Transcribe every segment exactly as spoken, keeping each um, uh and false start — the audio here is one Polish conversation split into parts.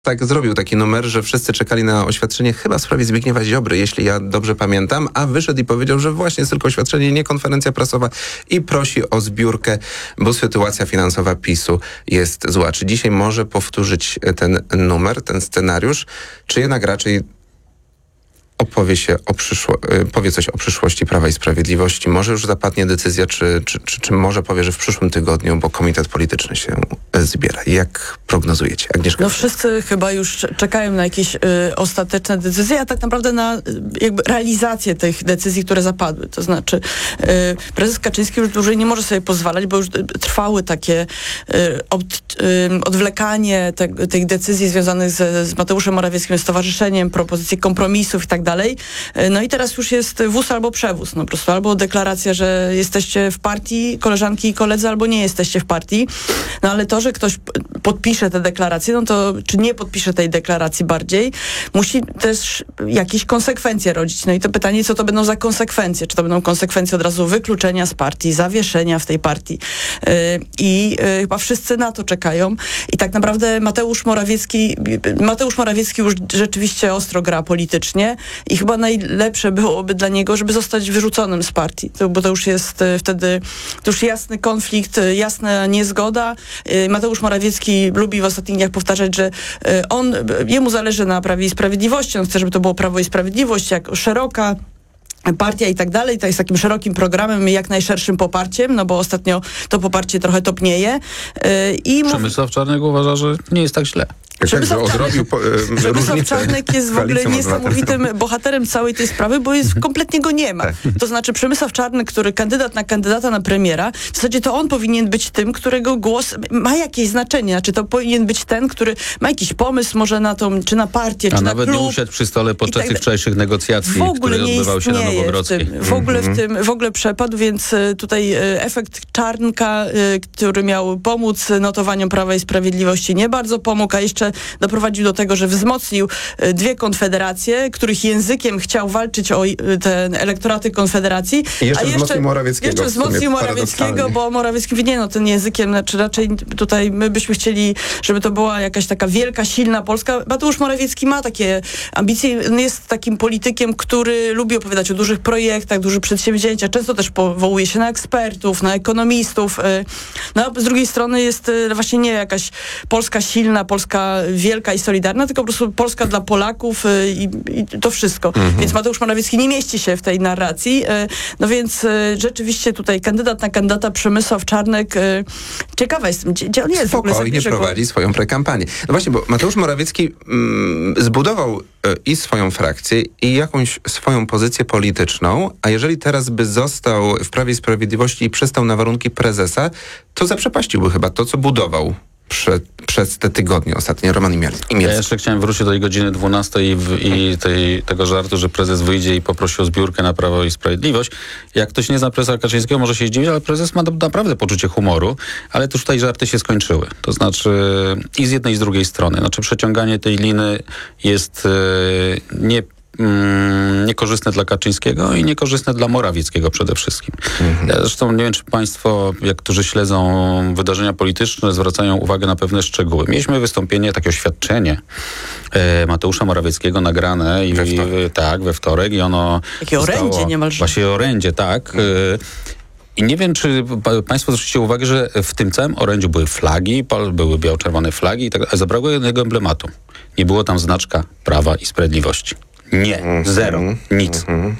Tak, zrobił taki numer, że wszyscy czekali na oświadczenie chyba w sprawie Zbigniewa Ziobry, jeśli ja dobrze pamiętam, a wyszedł i powiedział, że właśnie jest tylko oświadczenie, nie konferencja prasowa i prosi o zbiórkę, bo sytuacja finansowa PiSu jest zła. Czy dzisiaj może powtórzyć ten numer, ten scenariusz, czy jednak raczej opowie się o przyszło- powie coś o przyszłości Prawa i Sprawiedliwości? Może już zapadnie decyzja, czy, czy, czy, czy może powie, że w przyszłym tygodniu, bo komitet polityczny się zbiera. Jak prognozujecie? Agnieszka? No wszyscy chyba już czekają na jakieś y, ostateczne decyzje, a tak naprawdę na y, jakby realizację tych decyzji, które zapadły. To znaczy y, prezes Kaczyński już dłużej nie może sobie pozwalać, bo już y, trwały takie y, od, y, odwlekanie te, tych decyzji związanych z, z Mateuszem Morawieckim, stowarzyszeniem, propozycje kompromisów i tak dalej. No i teraz już jest wóz albo przewóz. No po prostu albo deklaracja, że jesteście w partii, koleżanki i koledzy, albo nie jesteście w partii. No ale to, że ktoś podpisze tę deklarację, no to czy nie podpisze tej deklaracji bardziej, musi też jakieś konsekwencje rodzić. No i to pytanie, co to będą za konsekwencje? Czy to będą konsekwencje od razu wykluczenia z partii, zawieszenia w tej partii? Yy, I yy, chyba wszyscy na to czekają. I tak naprawdę Mateusz Morawiecki, Mateusz Morawiecki już rzeczywiście ostro gra politycznie i chyba najlepsze byłoby dla niego, żeby zostać wyrzuconym z partii, to, bo to już jest y, wtedy to już jasny konflikt, y, jasna niezgoda. Y, Mateusz Morawiecki lubi w ostatnich dniach powtarzać, że y, on, y, jemu zależy na Prawie i Sprawiedliwości, on chce, żeby to było Prawo i Sprawiedliwość, jak szeroka partia i tak dalej, to jest takim szerokim programem i jak najszerszym poparciem, no bo ostatnio to poparcie trochę topnieje. Yy, i Przemysław Czarnek uważa, że nie jest tak źle. Przemysław Czarnek, odrobił po, e, Przemysław Czarnek jest w ogóle niesamowitym bohaterem całej tej sprawy, bo jest kompletnie go nie ma. To znaczy Przemysław Czarnek, który kandydat na kandydata na premiera, w zasadzie to on powinien być tym, którego głos ma jakieś znaczenie. Znaczy to powinien być ten, który ma jakiś pomysł może na tą, czy na partię, A czy na nawet klub. nie usiadł przy stole podczas tak tych wczorajszych negocjacji, w ogóle które odbywały się na Nowogrodzkiej. W, tym, w ogóle w tym, w ogóle przepadł, więc tutaj efekt Czarnka, który miał pomóc notowaniom Prawa i Sprawiedliwości, nie bardzo pomógł, a jeszcze doprowadził do tego, że wzmocnił dwie konfederacje, których językiem chciał walczyć o te elektoraty konfederacji. I jeszcze a jeszcze wzmocnił Morawieckiego. Jeszcze wzmocnił Morawieckiego, bo Morawiecki mówi, nie no, tym językiem, znaczy raczej tutaj my byśmy chcieli, żeby to była jakaś taka wielka, silna Polska. Mateusz Morawiecki ma takie ambicje, on jest takim politykiem, który lubi opowiadać o dużych projektach, dużych przedsięwzięciach, często też powołuje się na ekspertów, na ekonomistów. No, z drugiej strony jest właśnie nie jakaś Polska silna, Polska wielka i solidarna, tylko po prostu Polska dla Polaków i, i to wszystko. Mhm. Więc Mateusz Morawiecki nie mieści się w tej narracji. No więc rzeczywiście tutaj kandydat na kandydata Przemysław Czarnek, ciekawa jestem, gdzie, gdzie on jest. Spokojnie prowadzi swoją prekampanię. No właśnie, bo Mateusz Morawiecki mm, zbudował y, i swoją frakcję, i jakąś swoją pozycję polityczną, a jeżeli teraz by został w Prawie i Sprawiedliwości i przystał na warunki prezesa, to zaprzepaściłby chyba to, co budował Prze, przez te tygodnie ostatnie. Roman Imielski. Ja jeszcze chciałem wrócić do tej godziny dwunastej i, w, i tej, tego żartu, że prezes wyjdzie i poprosi o zbiórkę na Prawo i Sprawiedliwość. Jak ktoś nie zna prezesa Kaczyńskiego, może się zdziwić, ale prezes ma naprawdę poczucie humoru, ale też tutaj żarty się skończyły. To znaczy i z jednej i z drugiej strony. Znaczy przeciąganie tej liny jest e, nie Mm, niekorzystne dla Kaczyńskiego i niekorzystne dla Morawieckiego przede wszystkim. Mhm. Ja zresztą nie wiem, czy państwo, jak którzy śledzą wydarzenia polityczne, zwracają uwagę na pewne szczegóły. Mieliśmy wystąpienie, takie oświadczenie e, Mateusza Morawieckiego nagrane i, we wtorek. tak, we wtorek i ono Takie orędzie niemalże. Właśnie orędzie, tak. Mhm. E, I nie wiem, czy państwo zwróciliście uwagę, że w tym całym orędziu były flagi, były biało-czerwone flagi, i tak, ale zabrakło jednego emblematu. Nie było tam znaczka Prawa i Sprawiedliwości. Nie, zero, mm-hmm. nic. Mm-hmm.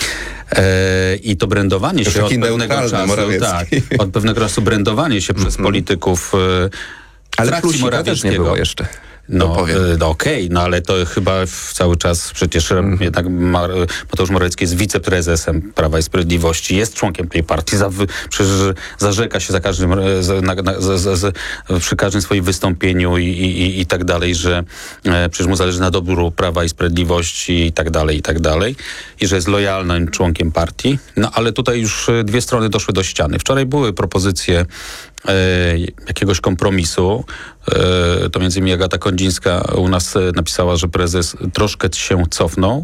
E, I to brędowanie to się od pewnego czasu, tak, od pewnego czasu brędowanie się mm-hmm. przez polityków e, ale Plusika też nie było jeszcze. No, no okej, okay, no ale to chyba cały czas przecież mm. jednak Mar- Mateusz Morawiecki jest wiceprezesem Prawa i Sprawiedliwości, jest członkiem tej partii, za, przecież zarzeka się za każdym, za, na, na, za, za, za, przy każdym swoim wystąpieniu i, i, i tak dalej, że e, przecież mu zależy na dobru Prawa i Sprawiedliwości i tak dalej, i tak dalej, i że jest lojalnym członkiem partii, no ale tutaj już dwie strony doszły do ściany. Wczoraj były propozycje e, jakiegoś kompromisu. To między innymi Agata Kondzińska u nas napisała, że prezes troszkę się cofnął.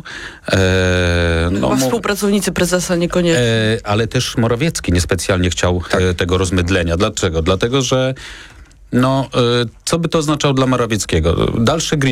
E, no, Chyba współpracownicy prezesa niekoniecznie. E, ale też Morawiecki niespecjalnie chciał tak. tego rozmydlenia. Dlaczego? Dlatego, że No, y, co by to oznaczało dla Morawieckiego? Dalszy